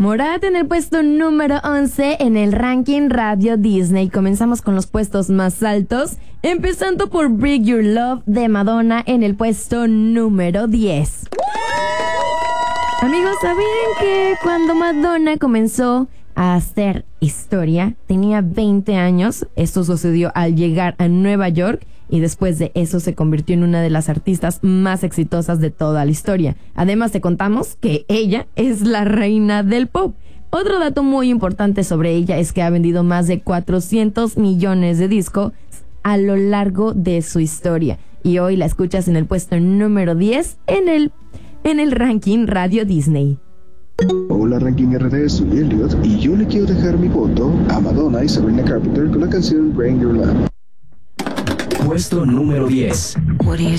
Morat en el puesto número 11 en el ranking Radio Disney. Comenzamos con los puestos más altos, empezando por Break Your Love de Madonna en el puesto número 10. Amigos, ¿sabían que cuando Madonna comenzó a hacer historia, tenía 20 años? Esto sucedió al llegar a Nueva York y después de eso se convirtió en una de las artistas más exitosas de toda la historia. Además te contamos que ella es la reina del pop. Otro dato muy importante sobre ella es que ha vendido más de 400 millones de discos a lo largo de su historia. Y hoy la escuchas en el puesto número 10 en el ranking Radio Disney. Hola Ranking RD, soy Elliot y yo le quiero dejar mi voto a Madonna y Sabrina Carpenter con la canción Bring Your Love. Puesto número 10.